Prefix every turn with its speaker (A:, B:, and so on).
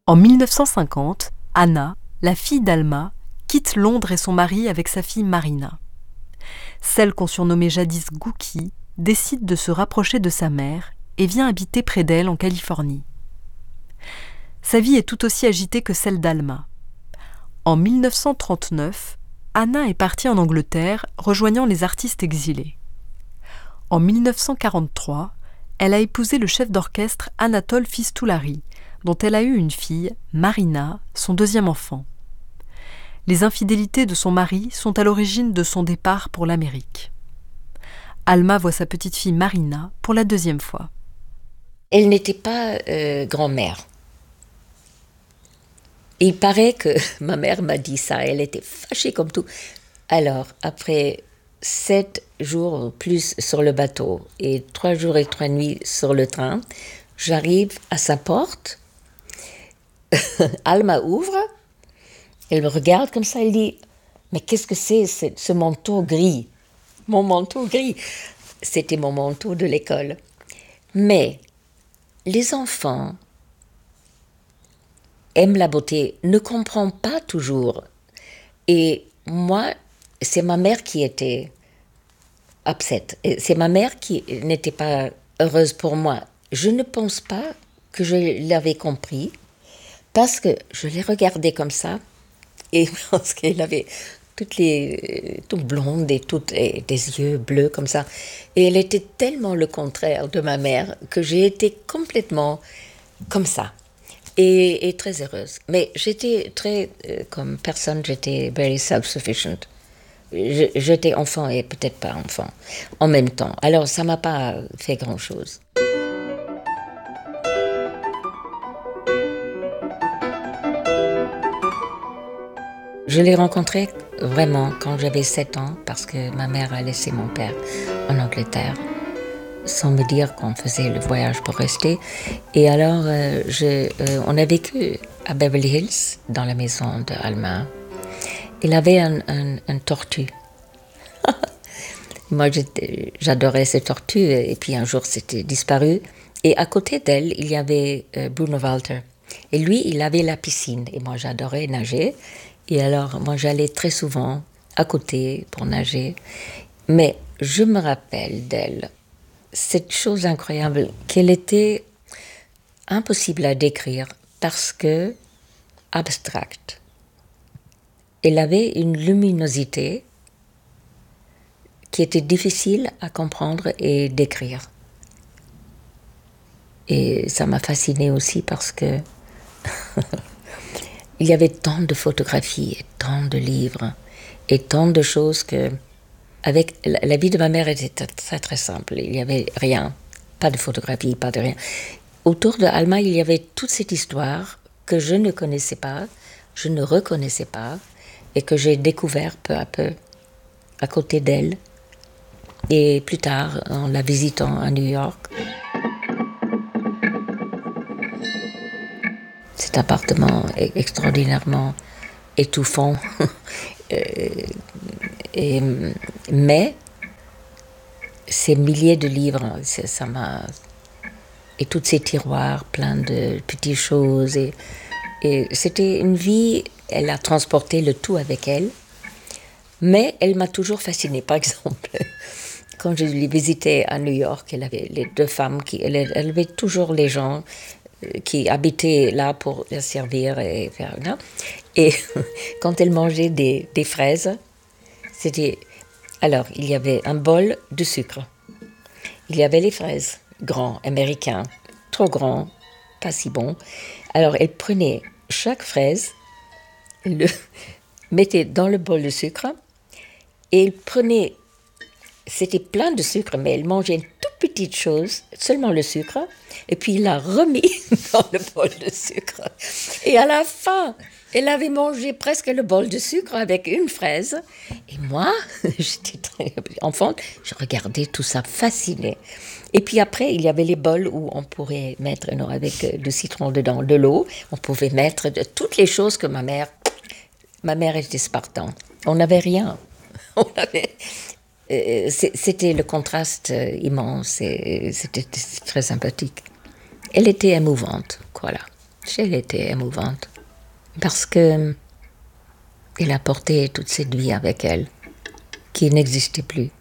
A: En 1950, Anna, la fille d'Alma, quitte Londres et son mari avec sa fille Marina. Celle qu'on surnommait jadis Gookie décide de se rapprocher de sa mère et vient habiter près d'elle en Californie. Sa vie est tout aussi agitée que celle d'Alma. En 1939, Anna est partie en Angleterre, rejoignant les artistes exilés. En 1943, elle a épousé le chef d'orchestre Anatole Fistulari, dont elle a eu une fille, Marina, son deuxième enfant. Les infidélités de son mari sont à l'origine de son départ pour l'Amérique. Alma voit sa petite fille Marina pour la deuxième fois.
B: Elle n'était pas grand-mère. Il paraît que ma mère m'a dit ça, elle était fâchée comme tout. Alors, après 7 jours ou plus sur le bateau et 3 jours et 3 nuits sur le train, j'arrive à sa porte, Alma ouvre, elle me regarde comme ça, elle dit « Mais qu'est-ce que c'est ce manteau gris ?» Mon manteau gris, c'était mon manteau de l'école. Mais les enfants aiment la beauté, ne comprennent pas toujours. Et moi, c'est ma mère qui était upset. C'est ma mère qui n'était pas heureuse pour moi. Je ne pense pas que je l'avais compris parce que je l'ai regardée comme ça et parce qu'elle avait toute blonde et des yeux bleus comme ça. Et elle était tellement le contraire de ma mère que j'ai été complètement comme ça. Et très heureuse. Mais j'étais très, comme personne, j'étais very self-sufficient. J'étais enfant et peut-être pas enfant en même temps. Alors ça m'a pas fait grand-chose. Je l'ai rencontré vraiment quand j'avais 7 ans parce que ma mère a laissé mon père en Angleterre sans me dire qu'on faisait le voyage pour rester. Et alors, on a vécu à Beverly Hills, dans la maison d'Alma. Il avait un tortue. Moi, j'adorais ces tortues, et puis un jour, c'était disparu. Et à côté d'elle, il y avait Bruno Walter. Et lui, il avait la piscine, et moi, j'adorais nager. Et alors, moi, j'allais très souvent à côté pour nager. Mais je me rappelle d'elle, cette chose incroyable, qu'elle était impossible à décrire parce que abstracte. Elle avait une luminosité qui était difficile à comprendre et décrire. Et ça m'a fascinée aussi parce que il y avait tant de photographies, et tant de livres, et tant de choses que... Avec la vie de ma mère était très très simple. Il n'y avait rien, pas de photographie, pas de rien. Autour de Alma, il y avait toute cette histoire que je ne connaissais pas, je ne reconnaissais pas, et que j'ai découvert peu à peu à côté d'elle. Et plus tard, en la visitant à New York. Cet appartement est extraordinairement étouffant. Mais ces milliers de livres, ça m'a... Et tous ces tiroirs pleins de petites choses. Et c'était une vie, elle a transporté le tout avec elle. Mais elle m'a toujours fascinée. Par exemple, quand je l'ai visitée à New York, elle avait les 2 femmes, elle avait toujours les gens qui habitaient là pour les servir et faire... Non? Et quand elle mangeait des fraises, c'était... Alors, il y avait un bol de sucre. Il y avait les fraises, grands, américains, trop grands, pas si bons. Alors, elle prenait chaque fraise, elle le mettait dans le bol de sucre, et elle prenait... C'était plein de sucre, mais elle mangeait une toute petite chose, seulement le sucre, et puis il l'a remis dans le bol de sucre. Et à la fin, elle avait mangé presque le bol de sucre avec une fraise. Et moi, j'étais très enfante, je regardais tout ça fascinée. Et puis après, il y avait les bols où on pourrait mettre, non, avec du citron dedans, de l'eau, on pouvait mettre toutes les choses que ma mère était spartan. On n'avait rien. On avait... C'était le contraste immense et c'était très sympathique. Elle était émouvante, voilà. Elle était émouvante. Parce que elle a porté toute cette vie avec elle, qui n'existait plus.